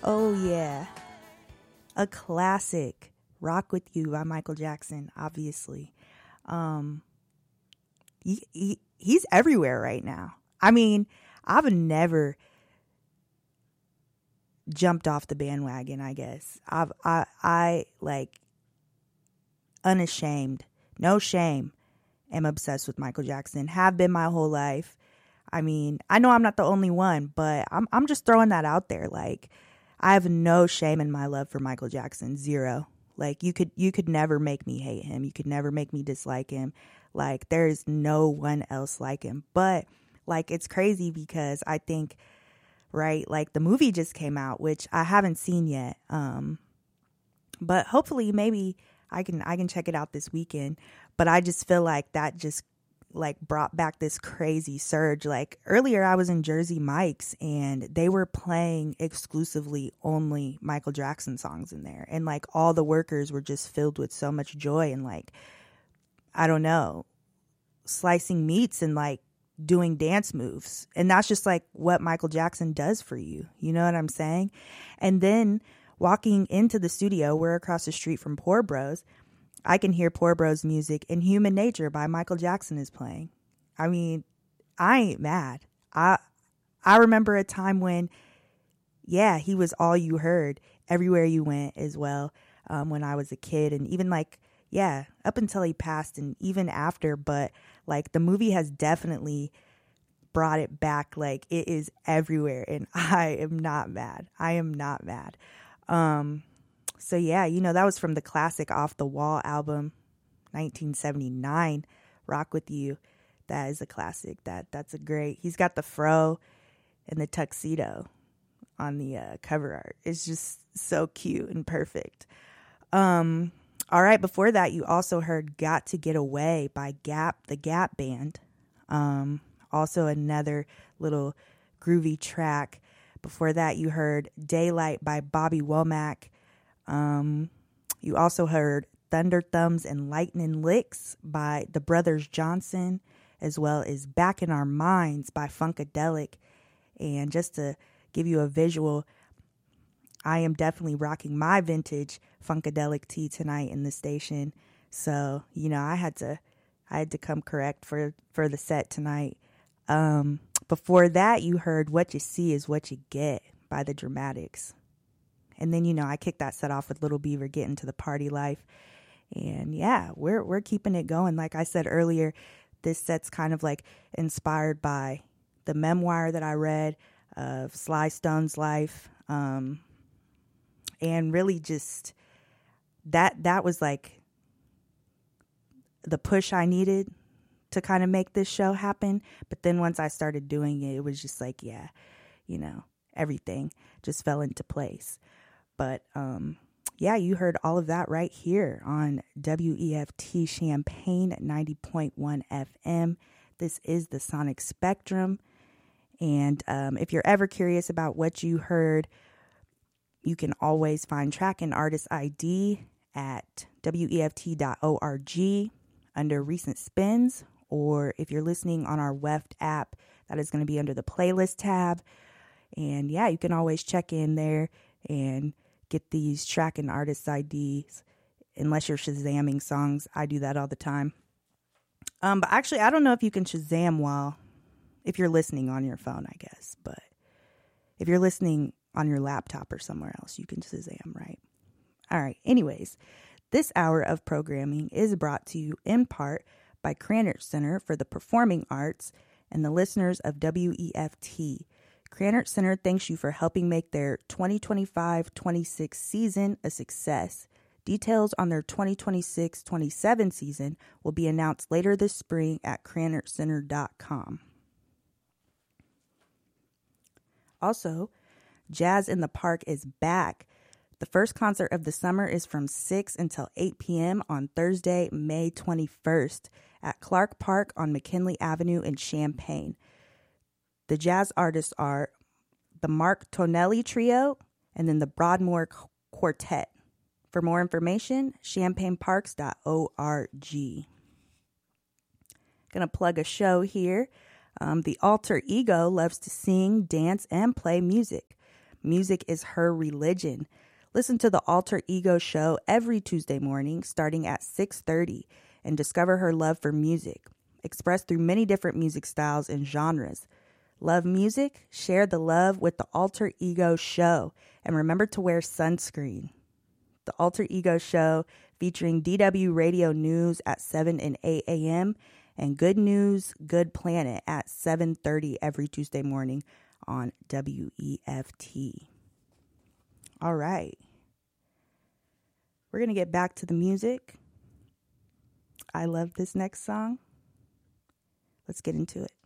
Oh, yeah. A classic. Rock With You by Michael Jackson, obviously. He's everywhere right now. I mean, I've never jumped off the bandwagon, I guess. I like unashamed, no shame, am obsessed with Michael Jackson. Have been my whole life. I mean, I know I'm not the only one, but I'm just throwing that out there. Like, I have no shame in my love for Michael Jackson. Zero. Like, you could never make me hate him. You could never make me dislike him. Like, there is no one else like him. But like, it's crazy because I think, right, like the movie just came out, which I haven't seen yet. But hopefully maybe I can check it out this weekend. But I just feel like that just like brought back this crazy surge. Like earlier I was in Jersey Mike's and they were playing exclusively only Michael Jackson songs in there. And like all the workers were just filled with so much joy and like, I don't know, slicing meats and like doing dance moves. And that's just like what Michael Jackson does for you. You know what I'm saying? And then walking into the studio, we're across the street from Poor Bros. I can hear Poor Bros music and Human Nature by Michael Jackson is playing. I mean, I ain't mad. I remember a time when, yeah, he was all you heard everywhere you went as well, when I was a kid. And even like, yeah, up until he passed and even after. But like the movie has definitely brought it back. Like it is everywhere. And I am not mad. I am not mad. So yeah, you know, that was from the classic Off the Wall album, 1979, Rock With You. That is a classic. That's a great, he's got the fro and the tuxedo on the cover art. It's just so cute and perfect. All right, before that, you also heard Got to Get Away by Gap, the Gap Band. Also another little groovy track. Before that, you heard Daylight by Bobby Womack. You also heard Thunder Thumbs and Lightning Licks by the Brothers Johnson, as well as Back in Our Minds by Funkadelic. And just to give you a visual, I am definitely rocking my vintage Funkadelic tee tonight in the station. So, you know, I had to come correct for the set tonight. Before that, you heard What You See Is What You Get by the Dramatics. And then, you know, I kicked that set off with Little Beaver, Getting to the Party Life. And yeah, we're keeping it going. Like I said earlier, this set's kind of like inspired by the memoir that I read of Sly Stone's life. And really just that was like the push I needed to kind of make this show happen. But then once I started doing it, it was just like, yeah, you know, everything just fell into place. But yeah, you heard all of that right here on WEFT Champaign at 90.1 FM. This is the Sonic Spectrum. And if you're ever curious about what you heard, you can always find track and artist ID at WEFT.org under recent spins. Or if you're listening on our WEFT app, that is going to be under the playlist tab. And yeah, you can always check in there and get these track and artist IDs, unless you're Shazamming songs. I do that all the time. But actually, I don't know if you can Shazam if you're listening on your phone, I guess. But if you're listening on your laptop or somewhere else, you can Shazam, right? All right. Anyways, this hour of programming is brought to you in part by Krannert Center for the Performing Arts and the listeners of WEFT. Krannert Center thanks you for helping make their 2025-26 season a success. Details on their 2026-27 season will be announced later this spring at KrannertCenter.com. Also, Jazz in the Park is back. The first concert of the summer is from 6 until 8 p.m. on Thursday, May 21st at Clark Park on McKinley Avenue in Champaign. The jazz artists are the Mark Tonelli Trio and then the Broadmoor Quartet. For more information, champaignparks.org. Gonna plug a show here. The Alter Ego loves to sing, dance, and play music. Music is her religion. Listen to the Alter Ego Show every Tuesday morning starting at 6:30 and discover her love for music, expressed through many different music styles and genres. Love music? Share the love with the Alter Ego Show. And remember to wear sunscreen. The Alter Ego Show featuring DW Radio News at 7 and 8 a.m. and Good News, Good Planet at 7:30 every Tuesday morning on WEFT. All right. We're going to get back to the music. I love this next song. Let's get into it.